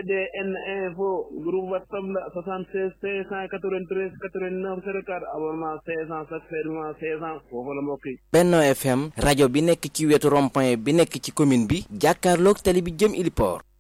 VDN info groupe WhatsApp la 76 593 89 04 abonnement 500 chaque fermement 500 foofu la mbokk yi. Benno FM rajo bi nekk ci wetu rond-point bi nekk ci commune bi jàkkaarloog tali bi jëm Iliport.